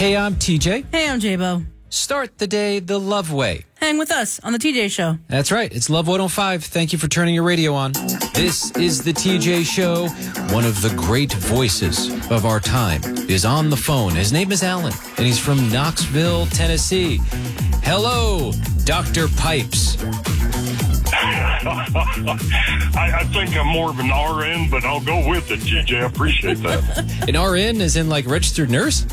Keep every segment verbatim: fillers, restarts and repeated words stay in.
Hey, I'm T J. Hey, I'm J-Bo. Start the day the love way. Hang with us on the T J Show. That's right. It's Love one oh five. Thank you for turning your radio on. This is the T J Show. One of the great voices of our time is on the phone. His name is Alan, and he's from Knoxville, Tennessee. Hello, Doctor Pipes. I, I think I'm more of an R N, but I'll go with it, T J. I appreciate that. An R N is in like registered nurse?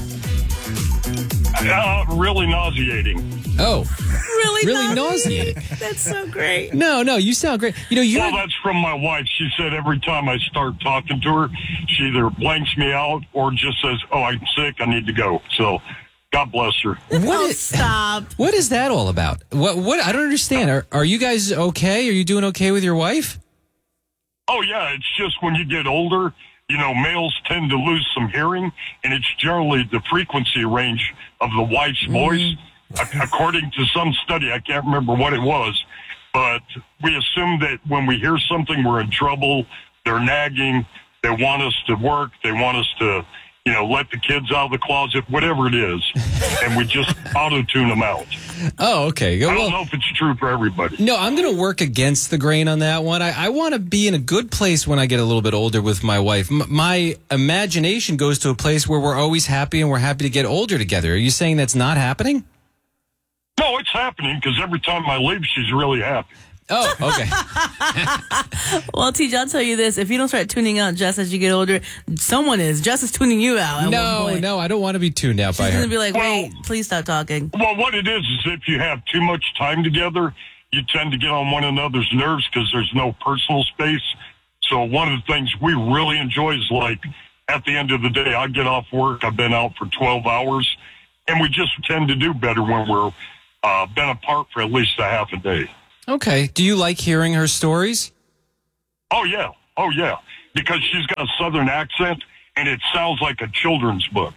Uh, really nauseating. Oh. Really, Really nauseating? nauseating. That's so great. No, no, you sound great. You know, you Well, that's from my wife. She said every time I start talking to her, she either blanks me out or just says, oh, I'm sick, I need to go. So, God bless her. what Oh, is, stop. what is that all about? What? What? I don't understand. Are, are you guys okay? Are you doing okay with your wife? Oh, yeah, it's just when you get older, you know, males tend to lose some hearing, and it's generally the frequency range of the wife's voice. A- According to some study, I can't remember what it was, but we assume that when we hear something, we're in trouble, they're nagging, they want us to work, they want us to, you know, let the kids out of the closet, whatever it is, and we just auto-tune them out. Oh, okay. I Well, don't know if it's true for everybody. no, I'm going to work against the grain on that one. I, I want to be in a good place when I get a little bit older with my wife. M- my imagination goes to a place where we're always happy and we're happy to get older together. Are you saying that's not happening? No, it's happening because every time I leave, she's really happy. Oh, okay. Well, T J, I'll tell you this. If you don't start tuning out Jess as you get older, someone is. Jess is tuning you out. At no, one point. no, I don't want to be tuned out She's by her. going to be like, Well- wait, please stop talking. Well, what it is is if you have too much time together, you tend to get on one another's nerves because there's no personal space. So one of the things we really enjoy is like at the end of the day, I get off work, I've been out for twelve hours, and we just tend to do better when we're uh, been apart for at least a half a day. Okay. Do you like hearing her stories? Oh, yeah. Oh, yeah. Because she's got a southern accent, and it sounds like a children's book.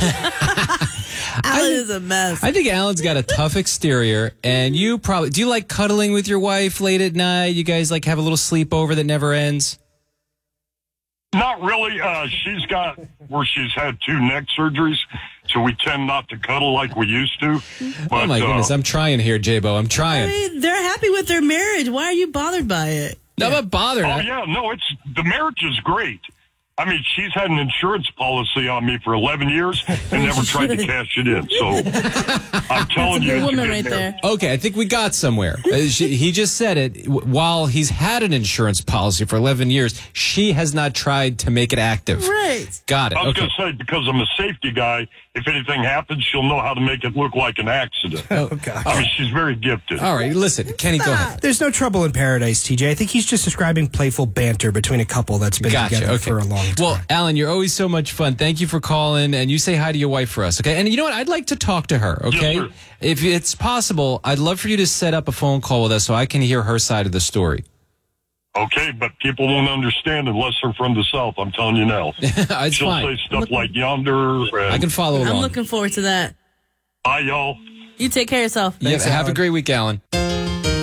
Alan is a mess. I think Alan's got a tough exterior, and you probably do. You like cuddling with your wife late at night? You guys like have a little sleepover that never ends? Not really. Uh, she's got where she's had two neck surgeries, so we tend not to cuddle like we used to. But, Oh my goodness, uh, I'm trying here, J-Bo. I'm I trying. mean, they're happy with their marriage. Why are you bothered by it? No, I'm not bothered. oh I- yeah, no, it's the marriage is great. I mean, she's had an insurance policy on me for eleven years and never tried to cash it in. So I'm telling That's a you, good it's a woman good right marriage. there. Okay, I think we got somewhere. Uh, she, he just said it. W- While he's had an insurance policy for eleven years, she has not tried to make it active. Right. Got it. I was Okay. going to say, because I'm a safety guy, if anything happens, she'll know how to make it look like an accident. Oh, God. I mean, she's very gifted. All right, listen, Kenny, go ahead. There's no trouble in paradise, T J. I think he's just describing playful banter between a couple that's been Gotcha. together Okay. for a long time. Well, Alan, you're always so much fun. Thank you for calling, and you say hi to your wife for us, okay? And you know what? I'd like to talk to her, okay? Yes, sir. If it's possible, I'd love for you to set up a phone call with us so I can hear her side of the story. Okay, but people won't understand unless they're from the South. I'm telling you now. It's She'll fine. say stuff like yonder. And, I can follow along. I'm looking forward to that. Hi, y'all. You take care of yourself. Yeah, Thanks, have a Alan. great week, Alan.